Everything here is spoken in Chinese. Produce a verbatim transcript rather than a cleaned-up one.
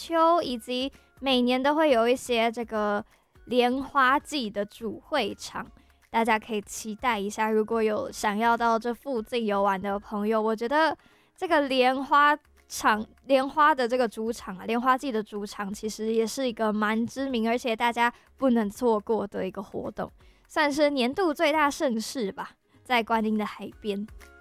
秋，以及每年都会有一些这个莲花季的主会场，大家可以期待一下。如果有想要到这附近游玩的朋友，我觉得这个莲花场、莲花的这个主场啊，莲花季的主场其实也是一个蛮知名，而且大家不能错过的一个活动，算是年度最大盛事吧，在观音的海边。